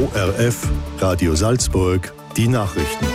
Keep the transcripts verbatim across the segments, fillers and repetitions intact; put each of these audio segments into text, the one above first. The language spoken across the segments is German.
O R F, Radio Salzburg, die Nachrichten.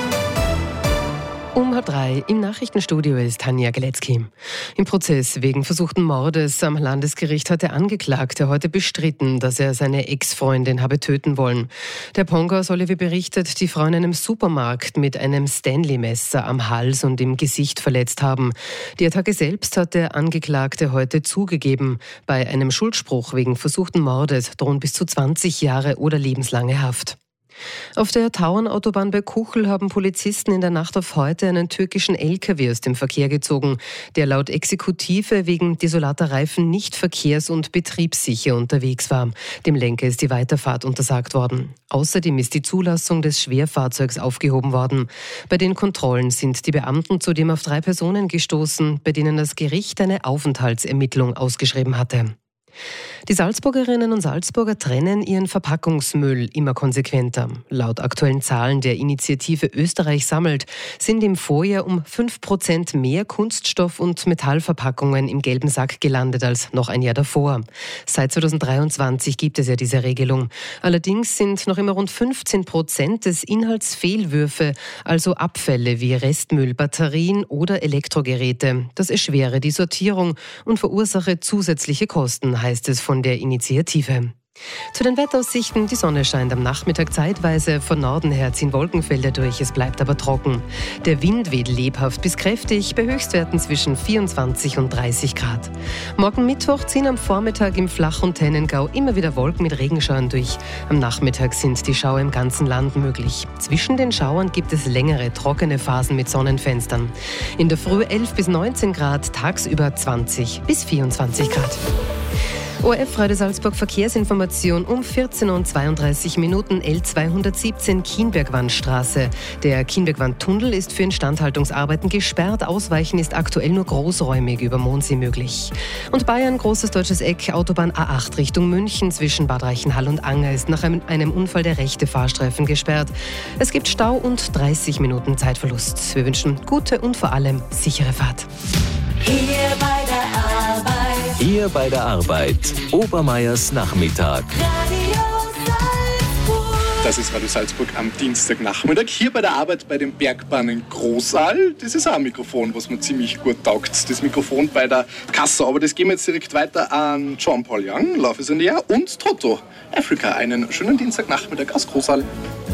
Um halb drei im Nachrichtenstudio ist Tanja Geletzky. Im Prozess wegen versuchten Mordes am Landesgericht hat der Angeklagte heute bestritten, dass er seine Ex-Freundin habe töten wollen. Der Pongo solle, wie berichtet, die Frau in einem Supermarkt mit einem Stanley-Messer am Hals und im Gesicht verletzt haben. Die Attacke selbst hat der Angeklagte heute zugegeben. Bei einem Schuldspruch wegen versuchten Mordes drohen bis zu zwanzig Jahre oder lebenslange Haft. Auf der Tauernautobahn bei Kuchel haben Polizisten in der Nacht auf heute einen türkischen L K W aus dem Verkehr gezogen, der laut Exekutive wegen desolater Reifen nicht verkehrs- und betriebssicher unterwegs war. Dem Lenker ist die Weiterfahrt untersagt worden. Außerdem ist die Zulassung des Schwerfahrzeugs aufgehoben worden. Bei den Kontrollen sind die Beamten zudem auf drei Personen gestoßen, bei denen das Gericht eine Aufenthaltsermittlung ausgeschrieben hatte. Die Salzburgerinnen und Salzburger trennen ihren Verpackungsmüll immer konsequenter. Laut aktuellen Zahlen der Initiative Österreich sammelt sind im Vorjahr um fünf Prozent mehr Kunststoff- und Metallverpackungen im gelben Sack gelandet als noch ein Jahr davor. Seit zweitausenddreiundzwanzig gibt es ja diese Regelung. Allerdings sind noch immer rund fünfzehn Prozent des Inhalts Fehlwürfe, also Abfälle wie Restmüll, Batterien oder Elektrogeräte. Das erschwere die Sortierung und verursache zusätzliche Kosten, heißt es von der Initiative. Zu den Wetteraussichten: Die Sonne scheint am Nachmittag zeitweise, von Norden her ziehen Wolkenfelder durch, es bleibt aber trocken. Der Wind weht lebhaft bis kräftig, bei Höchstwerten zwischen vierundzwanzig und dreißig Grad. Morgen Mittwoch ziehen am Vormittag im Flach- und Tennengau immer wieder Wolken mit Regenschauern durch. Am Nachmittag sind die Schauer im ganzen Land möglich. Zwischen den Schauern gibt es längere, trockene Phasen mit Sonnenfenstern. In der Früh elf bis neunzehn Grad, tagsüber zwanzig bis vierundzwanzig Grad. O R F Radio Salzburg Verkehrsinformation um vierzehn Uhr zweiunddreißig Minuten, L zweihundertsiebzehn Kienbergwandstraße. Der Kienbergwandtunnel ist für Instandhaltungsarbeiten gesperrt. Ausweichen ist aktuell nur großräumig über Mondsee möglich. Und Bayern, großes deutsches Eck, Autobahn A acht Richtung München zwischen Bad Reichenhall und Anger ist nach einem, einem Unfall der rechte Fahrstreifen gesperrt. Es gibt Stau und dreißig Minuten Zeitverlust. Wir wünschen gute und vor allem sichere Fahrt. Hier bei der Arbeit. Hier bei der Arbeit. Obermeiers Nachmittag. Radio Salzburg. Das ist Radio Salzburg am Dienstagnachmittag. Hier bei der Arbeit bei den Bergbahnen Großal. Das ist auch ein Mikrofon, was mir ziemlich gut taugt. Das Mikrofon bei der Kasse. Aber das gehen wir jetzt direkt weiter an Jean-Paul Young, Love is in the Air, und Toto, Africa. Einen schönen Dienstagnachmittag aus Großal.